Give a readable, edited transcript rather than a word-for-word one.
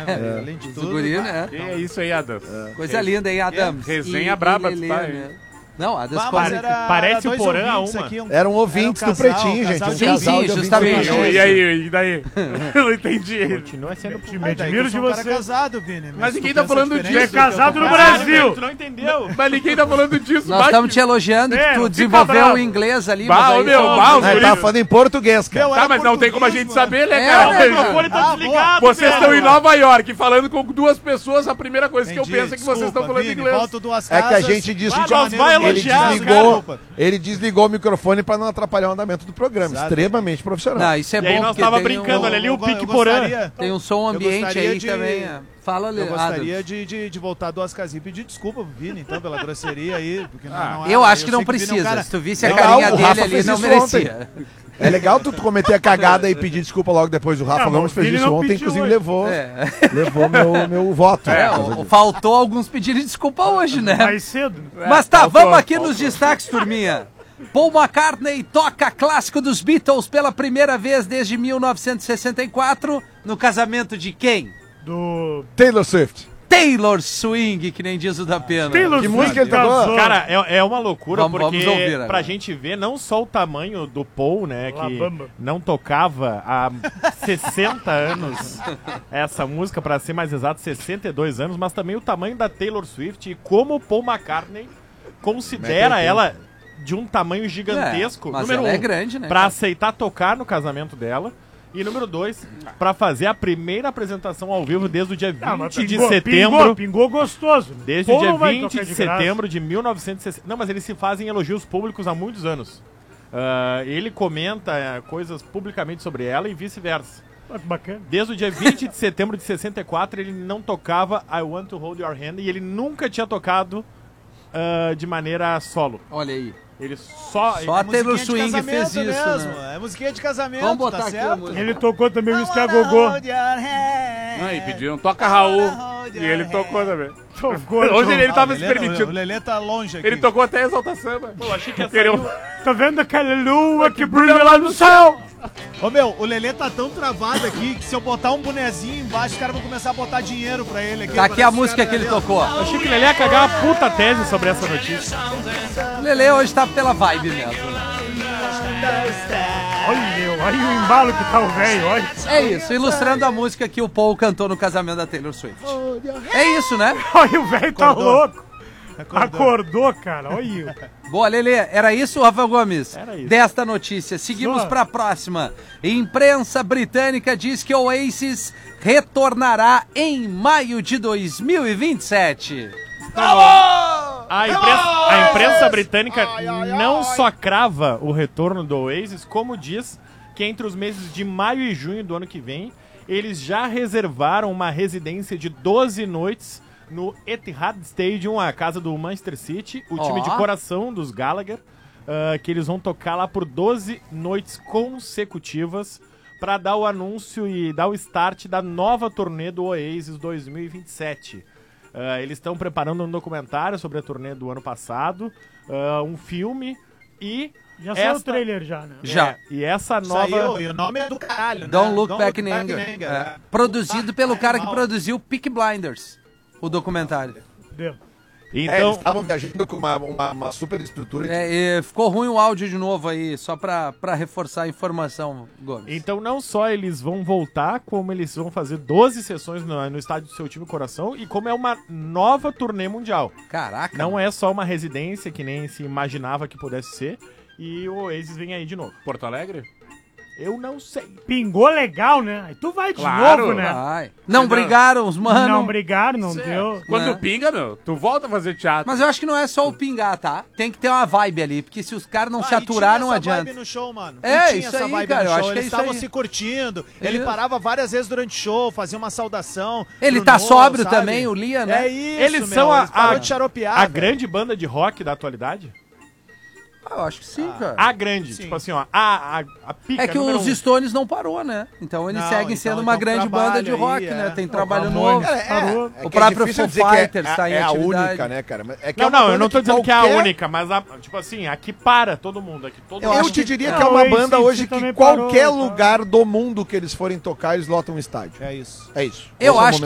Além de tudo. Guri, né? É isso aí, Adams. Coisa linda, hein, Adams? Resenha braba, Lelê, tá, né? Não, Adams parece o Porã a uma. Eram ouvintes do Pretinho, gente. Sim, justamente. E aí, e daí? Eu não entendi. Continua sendo Me admiro de você. Casado, Vini, mas ninguém tá falando disso. Tu é casado no Brasil. Tu não entendeu. Mas ninguém tá falando disso. Nós estamos te elogiando que tu desenvolveu o inglês ali. Ele tava falando em português, cara. Tá, mas não tem como a gente saber, né, cara? O microfone tá desligado. Vocês estão em Nova York falando com duas pessoas, a primeira coisa que eu penso é que vocês estão falando inglês. É que a gente disse ele desligou o microfone pra não atrapalhar o andamento do programa. Extremamente profissional. Não, isso é bom. E aí nós tava brincando, olha ali o Pique Porã. Tem um som ambiente aí também. Fala, Eu gostaria de voltar 2 casinhas e pedir desculpa pro Vini, então, pela grosseria aí. Porque eu acho que não precisa. Se tu visse a carinha dele ali, não merecia. É legal tu cometer a cagada e pedir desculpa logo depois. O Rafa Gomes fez isso ontem, inclusive levou meu voto. Faltou alguns pedirem desculpa hoje, né? Mais cedo. Mas tá, vamos aqui nos destaques, turminha. Paul McCartney toca clássico dos Beatles pela primeira vez desde 1964 no casamento de quem? Do Taylor Swift. Taylor Swing, que nem diz o da Pena. Taylor que música ele tocou? Cara, é uma loucura, vamos porque ouvir, pra gente ver não só o tamanho do Paul, né, que não tocava há 60 anos essa música, pra ser mais exato, 62 anos, mas também o tamanho da Taylor Swift e como o Paul McCartney considera ela de um tamanho gigantesco, mas número ela 1, é grande, né, pra aceitar tocar no casamento dela. E número 2, pra fazer a primeira apresentação ao vivo desde o dia 20 de setembro. Pingou gostoso. Desde o dia 20 de setembro de 1960. Não, mas eles se fazem elogios públicos há muitos anos. Ele comenta coisas publicamente sobre ela e vice-versa. Bacana. Desde o dia 20 de setembro de 64, ele não tocava I Want to Hold Your Hand e ele nunca tinha tocado de maneira solo. Olha aí. Ele só a Taylor Swing fez isso, mesmo. né? É musiquinha de casamento, vamos botar tá aqui certo? a música. Ele tocou também o Whisky a Gogô. E pediram, toca Raul. E ele tocou também. Hoje ele tava se permitindo. O Lelê tá longe aqui. Ele tocou até Exalta Samba. Pô, achei que ia sair. Tá vendo aquela lua que brilha lá no céu? Ô meu, o Lelê tá tão travado aqui que se eu botar um bonezinho embaixo, os caras vão começar a botar dinheiro pra ele aqui. Tá aqui a música que ele tocou. Eu achei que o Lelê ia cagar uma puta tese sobre essa notícia. O Lelê hoje tá pela vibe mesmo. Olha o embalo que tá o velho, olha. É isso, ilustrando a música que o Paul cantou no casamento da Taylor Swift. É isso, né? Olha, o velho tá louco. Acordou, cara, olha. Boa, Lelê, era isso, Rafael Gomes? Era isso. Desta notícia. Seguimos para a próxima. Imprensa britânica diz que o Oasis retornará em maio de 2027. A imprensa britânica não só crava o retorno do Oasis, como diz que entre os meses de maio e junho do ano que vem, eles já reservaram uma residência de 12 noites no Etihad Stadium, a casa do Manchester City, o time de coração dos Gallagher, que eles vão tocar lá por 12 noites consecutivas para dar o anúncio e dar o start da nova turnê do Oasis 2027. Eles estão preparando um documentário sobre a turnê do ano passado, um filme e... Já saiu o trailer já, né? Já. E essa nova... E o nome é do caralho, Don't Look Back in Anger. Produzido pelo cara que produziu Peaky Blinders, o documentário. Deu. Então, eles estavam viajando com uma super estrutura. Ficou ruim o áudio de novo aí, só pra reforçar a informação, Gomes. Então não só eles vão voltar, como eles vão fazer 12 sessões no estádio do seu time coração, e como é uma nova turnê mundial. Caraca. Não é só uma residência, que nem se imaginava que pudesse ser, e o Oasis vem aí de novo. Porto Alegre? Eu não sei. Pingou legal, né? Aí tu vai de novo, né? Vai. Não brigaram os mano. Não brigaram, não deu. Quando pinga, meu, tu volta a fazer teatro. Mas eu acho que não é só o pingar, tá? Tem que ter uma vibe ali, porque se os caras não se aturar, não adianta. Vibe no show, mano. Isso aí, cara, eu acho que eles estavam se curtindo. Ele parava várias vezes durante o show, fazia uma saudação. Ele tá sóbrio também, o Liam, né? É isso, eles são a grande banda de rock da atualidade? Eu acho que sim, cara. A grande, tipo assim, ó, a pica. É que os Stones não parou, né? Então eles seguem sendo uma grande banda de rock, né? Tem trabalho novo. O próprio Foo Fighters tá em atividade. É a única, né, cara? Não, eu não tô dizendo que é a única, mas tipo assim, aqui para todo mundo. Eu te diria que é uma banda hoje que qualquer lugar do mundo que eles forem tocar, eles lotam um estádio. É isso. É isso. Eu acho